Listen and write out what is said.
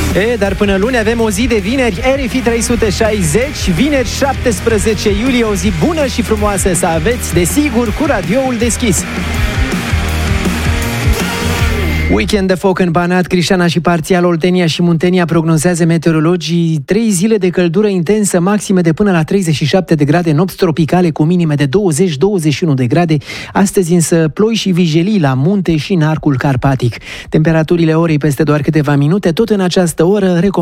Dar până luni avem o zi de vineri, RFI 360, vineri 17 iulie, o zi bună și frumoasă să aveți, desigur, cu radioul deschis. Weekend de foc în Banat, Crișana și parțial Oltenia și Muntenia, prognozează meteorologii 3 zile de căldură intensă, maxime de până la 37 de grade, nopți tropicale cu minime de 20-21 de grade. Astăzi însă ploi și vijelii la munte și în arcul carpatic. Temperaturile orei peste doar câteva minute, tot în această oră